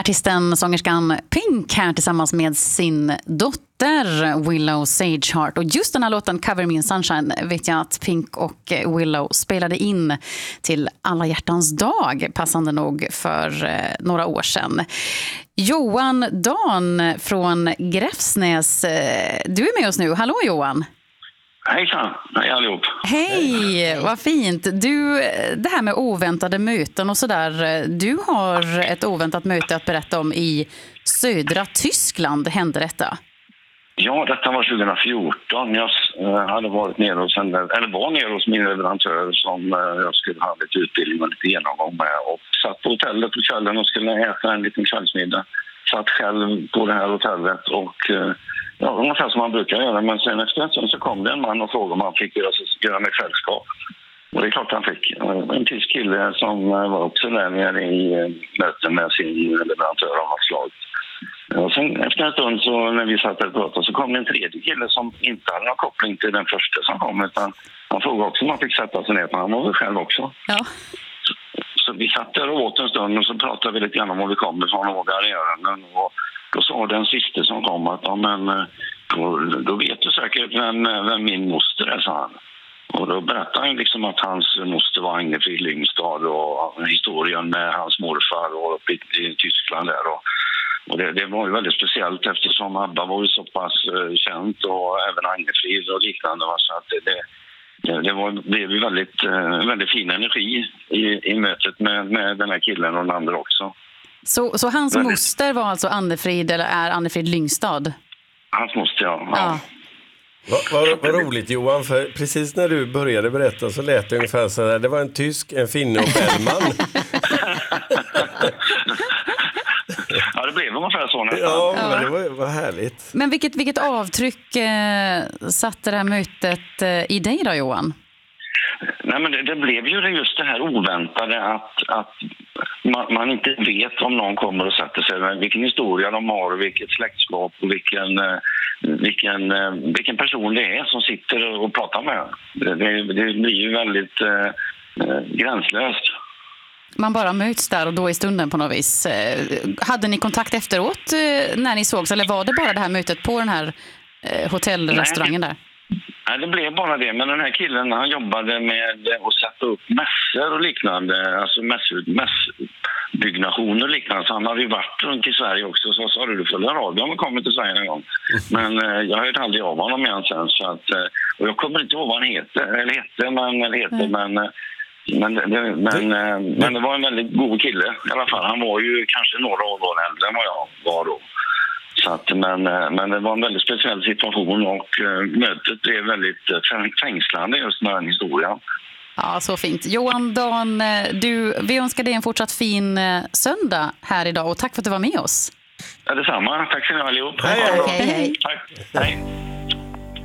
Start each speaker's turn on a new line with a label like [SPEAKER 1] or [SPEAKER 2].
[SPEAKER 1] Artisten, sångerskan Pink här tillsammans med sin dotter Willow Sageheart. Och just den här låten Cover Me in Sunshine vet jag att Pink och Willow spelade in till Alla hjärtans dag, passande nog för några år sedan. Johan Dan från Gräfsnäs, du är med oss nu. Hallå Johan!
[SPEAKER 2] Hejsan, hej allihop.
[SPEAKER 1] Hej, vad fint. Du, det här med oväntade möten och sådär. Du har ett oväntat möte att berätta om i södra Tyskland. Hände detta?
[SPEAKER 2] Ja, detta var 2014. Jag hade varit nere hos var nere hos min leverantör som jag skulle ha lite utbildning och lite genomgång med. Och satt på hotellet på kvällen och skulle äta en liten kvällsmiddag. Satt själv på det här hotellet och... Ja, ungefär som man brukar göra, men sen efter en stund så kom det en man och frågade om han fick göra mig sällskap. Och det är klart han fick. En tysk kille som var också där nere i möten med sin leverantör av något slag. Och sen efter en stund så när vi satt där och pratade så kom det en tredje kille som inte hade någon koppling till den första som kom, utan han frågade också om han fick sätta sig ner, för han var väl själv också. Ja. Så vi satt där och åt en stund och så pratade vi lite grann om var vi kommer från och vad vi hade ärenden. Och då sa den sista som kom att då vet du säkert vem min moster är, sa han. Och då berättade han liksom att hans moster var Agnefrid Lyngstad och historien med hans morfar och uppe i Tyskland där. Och det var ju väldigt speciellt eftersom Abba var ju så pass känt och även Agnefrid och liknande. Så att det blev ju väldigt fin energi i mötet med den här killen och den andra också.
[SPEAKER 1] Så hans moster var alltså Annefrid, eller är Annefrid Lyngstad?
[SPEAKER 2] Hans moster, ja.
[SPEAKER 3] Vad roligt Johan, för precis när du började berätta så lät det ungefär så här. Det var en tysk, en finne och Bellman.
[SPEAKER 2] Ja, det blev ungefär så nästan.
[SPEAKER 3] Ja, men det var härligt.
[SPEAKER 1] Men vilket avtryck satte det här mötet i dig då, Johan?
[SPEAKER 2] Nej, men det blev ju just det här oväntade att man inte vet om någon kommer och sätter sig, vilken historia de har och vilket släktskap och vilken person det är som sitter och pratar med. Det blir ju väldigt gränslöst. Man
[SPEAKER 1] bara möts där och då i stunden på något vis. Hade ni kontakt efteråt när ni sågs, eller var det bara det här mötet på den här hotellrestaurangen där?
[SPEAKER 2] Nej, det blev bara det. Men den här killen, han jobbade med att sätta upp mässor och liknande. Alltså mässbyggnationer och liknande. Så han hade ju varit runt i Sverige också. Så sa du följer radio om han kommer till Sverige en gång. Men jag hörde aldrig av honom igen sen. Så att, och jag kommer inte ihåg vad han men det var en väldigt god kille i alla fall. Han var ju kanske några år äldre än vad jag var då. Så att, men det var en väldigt speciell situation och mötet blev väldigt fängslande just med den historien.
[SPEAKER 1] Ja, så fint. Johan Dan, vi önskar dig en fortsatt fin söndag här idag och tack för att du var med oss.
[SPEAKER 2] Ja, detsamma. Tack så mycket allihop.
[SPEAKER 1] Hej.
[SPEAKER 2] Tack. Hej.